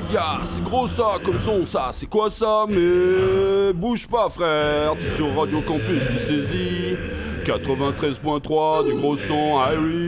gars, c'est gros ça comme son ça, c'est quoi ça? Mais bouge pas frère, t'es sur Radio Campus, tu saisis 93.3 du gros son, Harry.